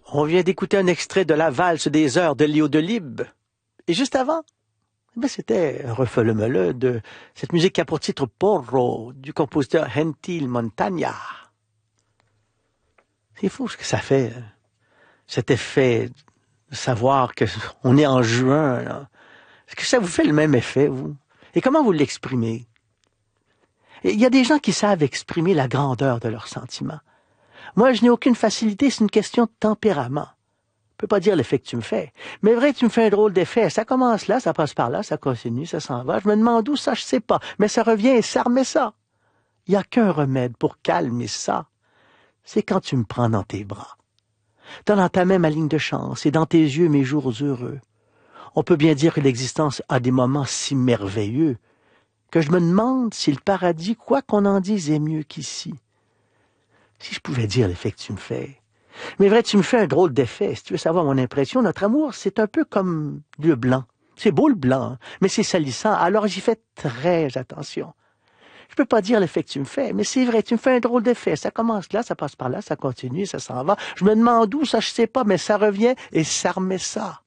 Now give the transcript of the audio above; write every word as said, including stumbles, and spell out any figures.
On vient d'écouter un extrait de la valse des heures de Léo Delibes. Et juste avant, ben c'était un refeuille de cette musique qui a pour titre Porro, du compositeur Gentil Montagna. C'est fou ce que ça fait, cet effet de savoir qu'on est en juin. Là. Est-ce que ça vous fait le même effet, vous? Et comment vous l'exprimez? Il y a des gens qui savent exprimer la grandeur de leurs sentiments. Moi, je n'ai aucune facilité, c'est une question de tempérament. Je peux pas dire l'effet que tu me fais. Mais vrai, tu me fais un drôle d'effet. Ça commence là, ça passe par là, ça continue, ça s'en va. Je me demande où ça, je sais pas. Mais ça revient et ça remet ça. Il n'y a qu'un remède pour calmer ça. C'est quand tu me prends dans tes bras. T'as dans ta main ma ligne de chance et dans tes yeux mes jours heureux. On peut bien dire que l'existence a des moments si merveilleux que je me demande si le paradis, quoi qu'on en dise, est mieux qu'ici. Si je pouvais dire l'effet que tu me fais. Mais vrai, tu me fais un drôle d'effet. Si tu veux savoir mon impression, notre amour, c'est un peu comme le blanc. C'est beau le blanc, hein, mais c'est salissant. Alors j'y fais très attention. Je peux pas dire l'effet que tu me fais, mais c'est vrai, tu me fais un drôle d'effet. Ça commence là, ça passe par là, ça continue, ça s'en va. Je me demande où, ça je sais pas, mais ça revient et ça remet ça.